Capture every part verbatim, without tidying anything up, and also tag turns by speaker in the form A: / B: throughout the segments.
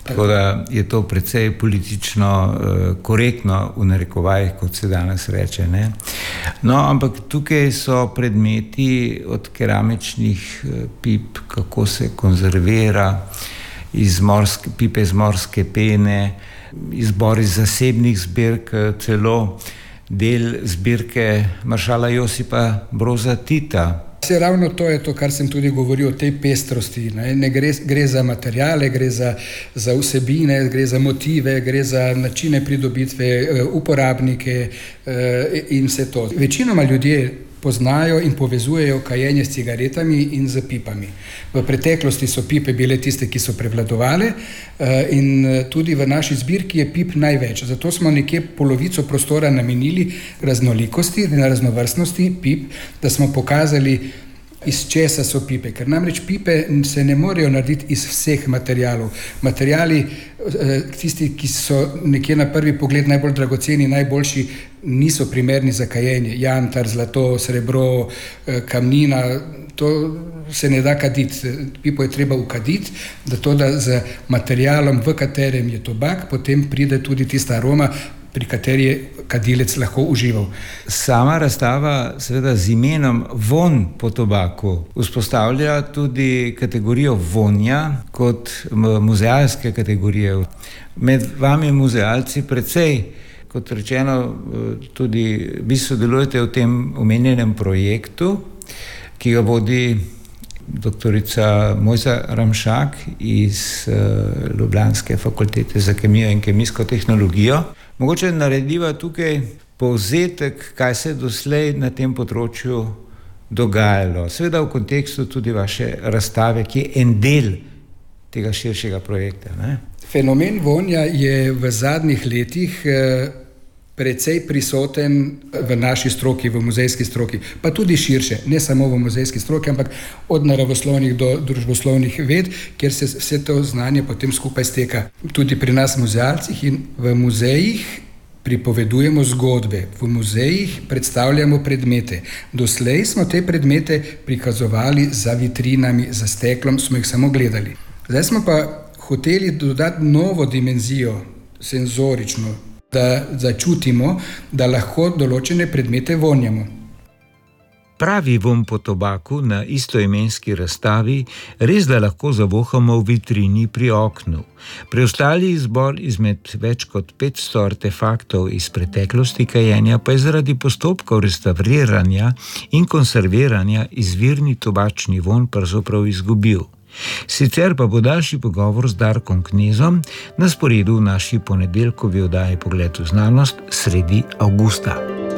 A: Tako da je to precej politično uh, korektno v narekovajih, kot se danes reče. Ne? No, ampak tukaj so predmeti od keramičnih uh, pip, kako se konzervira, iz morske, pipe iz morske pene, izbor iz zasebnih zbirk, celo del zbirke maršala Josipa Broza Tita.
B: Se ravno to je to, kar sem tudi govoril o tej pestrosti. Ne, ne gre, gre za materijale, gre za, za vsebine, gre za motive, gre za načine pridobitve, uporabnike in vse to. Večinoma ljudje poznajo in povezujejo kajenje s cigaretami in z pipami. V preteklosti so pipe bile tiste, ki so prevladovale in tudi v naši zbirki je pip največ. Zato smo nekje polovico prostora namenili raznolikosti in raznovrstnosti pip, da smo pokazali, iz česa so pipe. Ker namreč pipe se ne morejo narediti iz vseh materialov. Materiali, tisti, ki so nekje na prvi pogled najbolj dragoceni, najboljši, niso primerni za kajenje. Jantar, zlato, srebro, kamnina, to se ne da kaditi. Pipo je treba ukaditi, da to, da z materialom, v katerem je tobak, potem pride tudi tista aroma, pri kateri je kadilec lahko užival.
A: Sama razstava seveda z imenom Vonj po tobaku vzpostavlja tudi kategorijo vonja kot muzealske kategorije. Med vami muzealci precej, kot rečeno, tudi vi sodelujete v tem omenjenem projektu, ki ga vodi doktorica Mojca Ramšak iz uh, Ljubljanske fakultete za kemijo in kemijsko tehnologijo. Mogoče narediva tukaj povzetek, kaj se doslej na tem področju dogajalo. Seveda v kontekstu tudi vaše razstave, ki je en del tega širšega projekta. Ne?
B: Fenomen vonja je v zadnjih letih eh, precej prisoten v naši stroki, v muzejski stroki, pa tudi širše, ne samo v muzejski stroki, ampak od naravoslovnih do družboslovnih ved, kjer se vse to znanje potem skupaj steka. Tudi pri nas muzealcih in v muzejih pripovedujemo zgodbe, v muzejih predstavljamo predmete. Doslej smo te predmete prikazovali za vitrinami, za steklom, smo jih samo gledali. Zdaj smo pa hoteli dodati novo dimenzijo, senzorično, da začutimo, da lahko določene predmete vonjamo.
A: Pravi vonj po tobaku na istoimenski razstavi res da lahko zavohamo v vitrini pri oknu. Preostali izbor izmed več kot petsto artefaktov iz preteklosti kajenja pa je zaradi postopkov restavriranja in konserviranja izvirni tobačni vonj pravzaprav izgubil. Sicer pa bo daljši pogovor z Darkom Knezom na sporedu v naši ponedeljkovi oddaji Pogled v znanost sredi avgusta.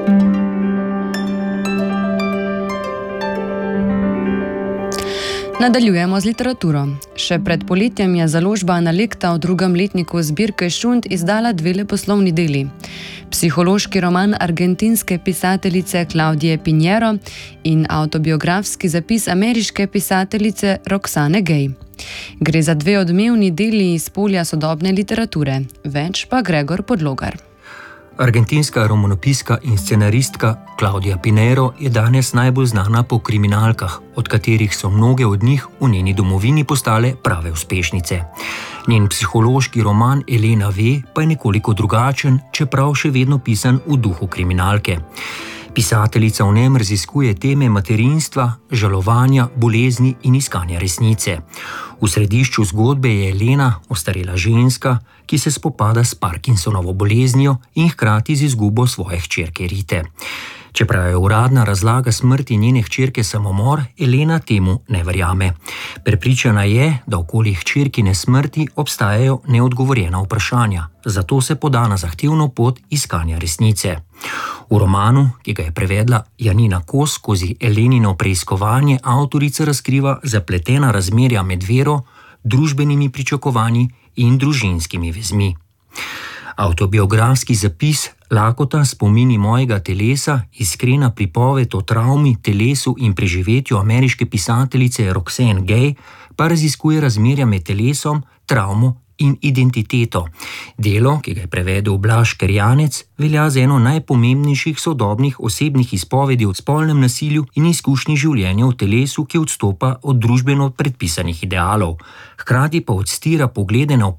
C: Nadaljujemo z literaturo. Še pred poletjem je založba Analekta v drugem letniku zbirke Šund izdala dve leposlovni deli. Psihološki roman argentinske pisateljice Claudije Pinheiro in avtobiografski zapis ameriške pisateljice Roxane Gay. Gre za dve odmevni deli iz polja sodobne literature. Več pa Gregor Podlogar.
D: Argentinska romanopiska in scenaristka Claudija Pinheiro je danes najbolj znana po kriminalkah, od katerih so mnoge od njih v njeni domovini postale prave uspešnice. Njen psihološki roman Elena ve pa je nekoliko drugačen, čeprav še vedno pisan v duhu kriminalke. Pisateljica v njem raziskuje teme materinstva, žalovanja, bolezni in iskanja resnice. V središču zgodbe je Elena, ostarela ženska, ki se spopada s Parkinsonovo boleznijo in hkrati z izgubo svoje hčerke Rite. Čeprav je uradna razlaga smrti njene hčerke samomor, Elena temu ne verjame. Prepričana je, da okoli hčerkine smrti obstajajo neodgovorjena vprašanja, zato se poda na zahtevno pot iskanja resnice. V romanu, ki ga je prevedla Janina Kos skozi Elenino preiskovanje, avtorica razkriva zapletena razmerja med vero, družbenimi pričakovanji in družinskimi vezmi. Avtobiografski zapis Lakota, spomini mojega telesa, iskrena pripoved o travmi, telesu in preživetju ameriške pisateljice Roxane Gay pa raziskuje razmerja med telesom, travmo in identiteto. Delo, ki ga je prevedel Blaž Kerjanec, velja za eno najpomembnejših sodobnih osebnih izpovedi o spolnem nasilju in izkušnji življenja v telesu, ki odstopa od družbeno predpisanih idealov. Hkrati pa odstira poglede na